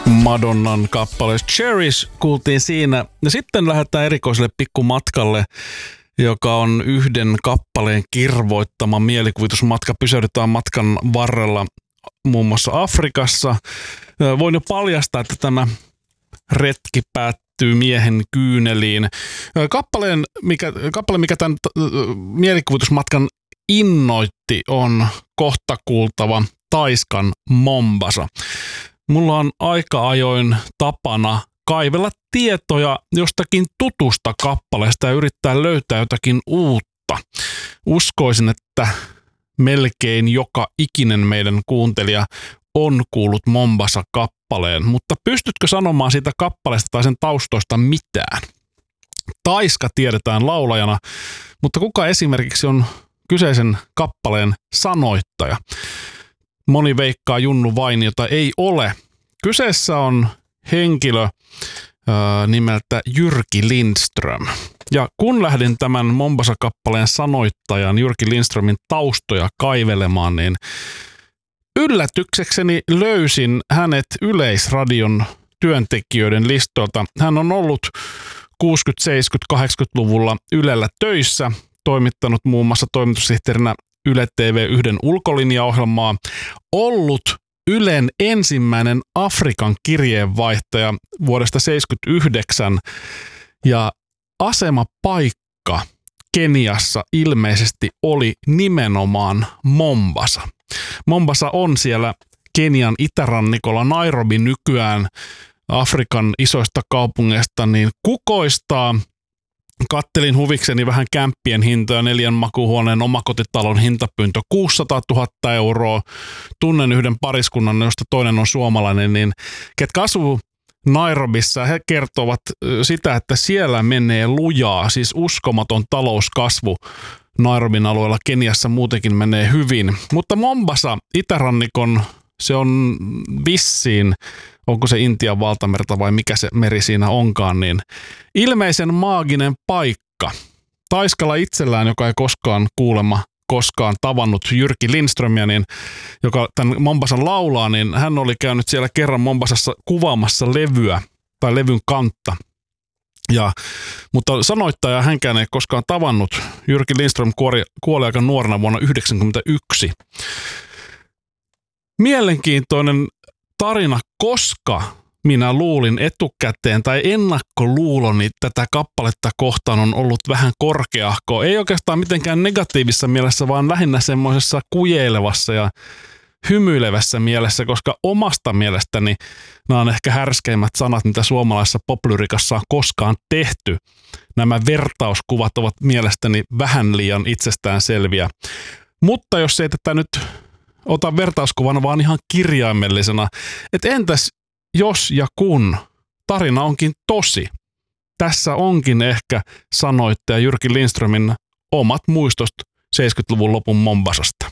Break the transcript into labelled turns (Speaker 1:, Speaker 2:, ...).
Speaker 1: Madonnan kappale Cherish kuultiin siinä. Ja sitten lähdetään erikoiselle pikkumatkalle, joka on yhden kappaleen kirvoittama mielikuvitusmatka. Pysähdytään matkan varrella muun muassa Afrikassa. Voin jo paljastaa, että tämä retki päättyy miehen kyyneliin. Kappale, mikä tämän mielikuvitusmatkan innoitti, on kohta kuultava Taiskan Mombasa. Mulla on aika ajoin tapana kaivella tietoja jostakin tutusta kappaleesta ja yrittää löytää jotakin uutta. Uskoisin, että melkein joka ikinen meidän kuuntelija on kuullut Mombasa-kappaleen, mutta pystytkö sanomaan siitä kappaleesta tai sen taustoista mitään? Taiska tiedetään laulajana, mutta kuka esimerkiksi on kyseisen kappaleen sanoittaja? Moni veikkaa Junnu Vainiota ei ole. Kyseessä on henkilö nimeltä Jyrki Lindström. Ja kun lähdin tämän Mombasa-kappaleen sanoittajan Jyrki Lindströmin taustoja kaivelemaan, niin yllätyksekseni löysin hänet Yleisradion työntekijöiden listoilta. Hän on ollut 60-, 70-, 80-luvulla Ylellä töissä, toimittanut muun muassa toimitussihteerinä Yle TV1 ulkolinjaohjelmaa, ollut Ylen ensimmäinen Afrikan kirjeenvaihtaja vuodesta 1979 ja asemapaikka Keniassa ilmeisesti oli nimenomaan Mombasa. Mombasa on siellä Kenian itärannikolla. Nairobi nykyään Afrikan isoista kaupungeista niin kukoistaa. Kattelin huvikseni vähän kämppien hintoja, 4 makuuhuoneen omakotitalon hintapyyntö 600 000 euroa. Tunnen yhden pariskunnan, josta toinen on suomalainen, niin ketkä asuu Nairobissa, he kertovat sitä, että siellä menee lujaa, siis uskomaton talouskasvu. Nairobin alueella Keniassa muutenkin menee hyvin, mutta Mombasa, itärannikon, se on vissiin, onko se Intian valtamerta vai mikä se meri siinä onkaan, niin ilmeisen maaginen paikka. Taiskalla itsellään, joka ei koskaan tavannut Jyrki Lindströmiä, niin, joka tämän Mombasan laulaa, niin hän oli käynyt siellä kerran Mombasassa kuvaamassa levyä tai levyn kantta. Mutta sanoittaja hänkään ei koskaan tavannut. Jyrki Lindström kuoli aika nuorena vuonna 1991. Mielenkiintoinen tarina, koska minä luulin etukäteen tai ennakkoluuloni tätä kappaletta kohtaan on ollut vähän korkeahko. Ei oikeastaan mitenkään negatiivisessa mielessä, vaan lähinnä semmoisessa kujeilevassa ja hymyilevässä mielessä, koska omasta mielestäni nämä on ehkä härskeimmät sanat, mitä suomalaisessa poplyrikassa on koskaan tehty. Nämä vertauskuvat ovat mielestäni vähän liian itsestäänselviä. Mutta jos ei tätä nyt ota vertauskuvana, vaan ihan kirjaimellisena, että entäs jos ja kun tarina onkin tosi? Tässä onkin ehkä sanoittaja Jyrki Lindströmin omat muistot 70-luvun lopun Mombasasta.